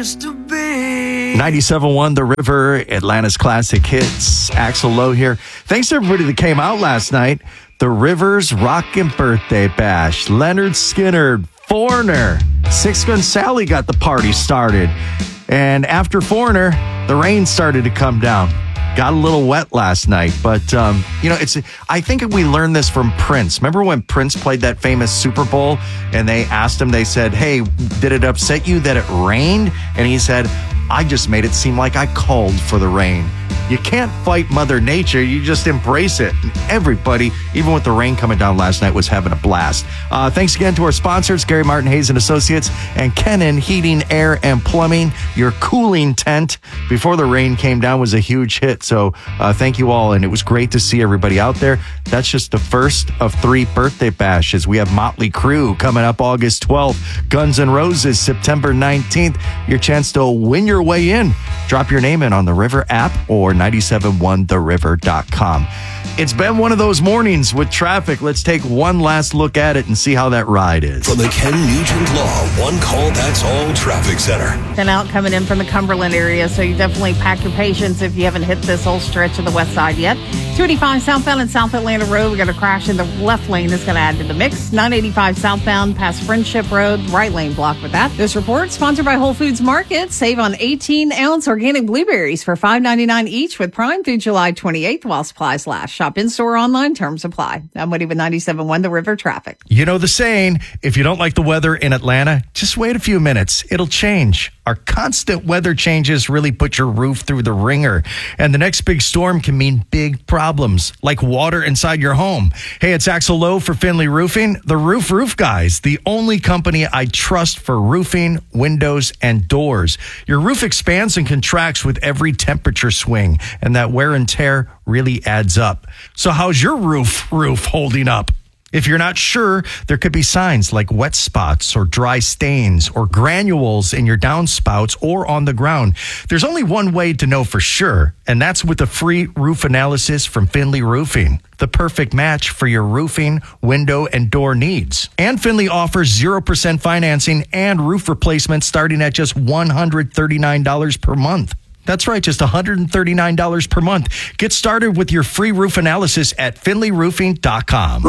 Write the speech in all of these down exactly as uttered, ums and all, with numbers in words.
used to be. ninety-seven point one The River, Atlanta's classic hits. Axl Lowe here. Thanks to everybody that came out last night. The River's Rockin' Birthday Bash. Leonard Skinner, Foreigner. Six Gun Sally got the party started. And after Foreigner, the rain started to come down. Got a little wet last night, but, um, you know, it's. I think we learned this from Prince. Remember when Prince played that famous Super Bowl and they asked him, they said, hey, did it upset you that it rained? And he said, I just made it seem like I called for the rain. You can't fight Mother Nature. You just embrace it. And everybody, even with the rain coming down last night, was having a blast. Uh, thanks again to our sponsors, Gary Martin Hayes and Associates and Kennan Heating, Air, and Plumbing. Your cooling tent before the rain came down was a huge hit. So uh, thank you all. And it was great to see everybody out there. That's just the first of three birthday bashes. We have Motley Crue coming up August twelfth. Guns N' Roses September nineteenth. Your chance to win your way in. Drop your name in on the River app or ninety-seven one the river dot com. It's been one of those mornings with traffic. Let's take one last look at it and see how that ride is. From the Ken Nugent Law One Call That's All Traffic Center. Been out coming in from the Cumberland area, so you definitely pack your patience if you haven't hit this whole stretch of the west side yet. two eighty-five southbound and South Atlanta Road. We got a crash in the left lane that's going to add to the mix. nine eighty-five southbound past Friendship Road, right lane blocked with that. This report sponsored by Whole Foods Market. Save on eighteen ounce organic blueberries for five ninety-nine each with Prime through July twenty-eighth while supplies last. Shop in store, online, terms apply. I'm Woody with ninety-seven point one The River traffic. You know the saying, if you don't like the weather in Atlanta, just wait a few minutes. It'll change. Our constant weather changes really put your roof through the ringer. And the next big storm can mean big problems, like water inside your home. Hey, it's Axl Lowe for Finley Roofing, the Roof Roof Guys, the only company I trust for roofing, windows, and doors. Your roof expands and contracts with every temperature swing, and that wear and tear really adds up. So how's your roof roof holding up? If you're not sure, there could be signs like wet spots or dry stains or granules in your downspouts or on the ground. There's only one way to know for sure, and that's with a free roof analysis from Finley Roofing, the perfect match for your roofing, window, and door needs. And Finley offers zero percent financing and roof replacement starting at just one hundred thirty-nine dollars per month. That's right, just one hundred thirty-nine dollars per month. Get started with your free roof analysis at finley roofing dot com.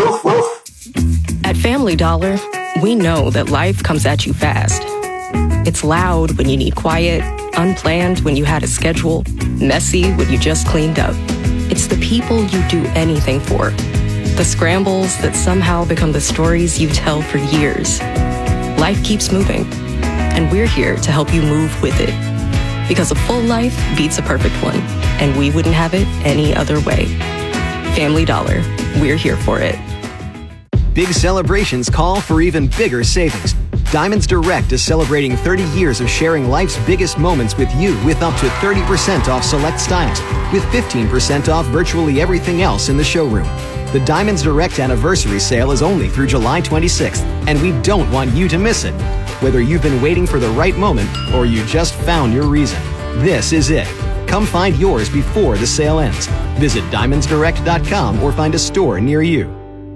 At Family Dollar, we know that life comes at you fast. It's loud when you need quiet, unplanned when you had a schedule, messy when you just cleaned up. It's the people you do anything for. The scrambles that somehow become the stories you tell for years. Life keeps moving, and we're here to help you move with it. Because a full life beats a perfect one, and we wouldn't have it any other way. Family Dollar, we're here for it. Big celebrations call for even bigger savings. Diamonds Direct is celebrating thirty years of sharing life's biggest moments with you with up to thirty percent off select styles, with fifteen percent off virtually everything else in the showroom. The Diamonds Direct anniversary sale is only through July twenty-sixth, and we don't want you to miss it. Whether you've been waiting for the right moment or you just found your reason, this is it. Come find yours before the sale ends. Visit diamonds direct dot com or find a store near you.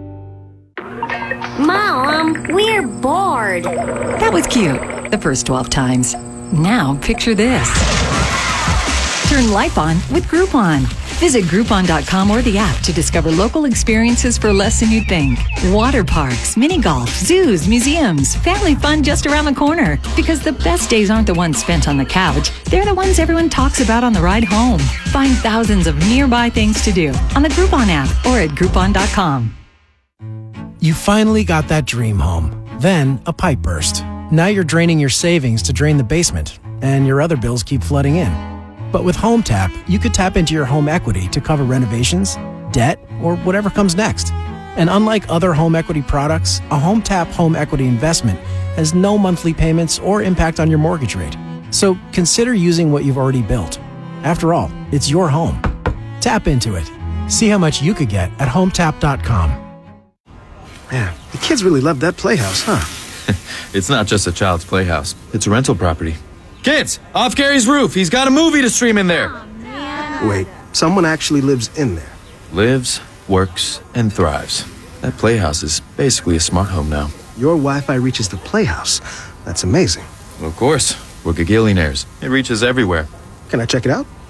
Mom, we're bored. That was cute the first twelve times. Now picture this. Turn life on with Groupon. Visit Groupon dot com or the app to discover local experiences for less than you'd think. Water parks, mini golf, zoos, museums, family fun just around the corner. Because the best days aren't the ones spent on the couch. They're the ones everyone talks about on the ride home. Find thousands of nearby things to do on the Groupon app or at Groupon dot com. You finally got that dream home. Then a pipe burst. Now you're draining your savings to drain the basement, and your other bills keep flooding in. But with HomeTap, you could tap into your home equity to cover renovations, debt, or whatever comes next. And unlike other home equity products, a HomeTap home equity investment has no monthly payments or impact on your mortgage rate. So consider using what you've already built. After all, it's your home. Tap into it. See how much you could get at home tap dot com. Man, the kids really love that playhouse, huh? It's not just a child's playhouse. It's a rental property. Kids, off Gary's roof. He's got a movie to stream in there. Oh, wait, someone actually lives in there. Lives, works, and thrives. That playhouse is basically a smart home now. Your Wi-Fi reaches the playhouse. That's amazing. Well, of course. We're gagillionaires. It reaches everywhere. Can I check it out?